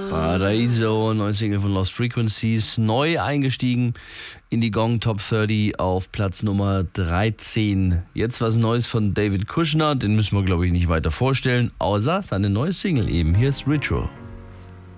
Paradiso, neue Single von Lost Frequencies, neu eingestiegen in die Gong Top 30 auf Platz Nummer 13. Jetzt was Neues von David Kushner, den müssen wir glaube ich nicht weiter vorstellen, außer seine neue Single eben. Hier ist Ritual.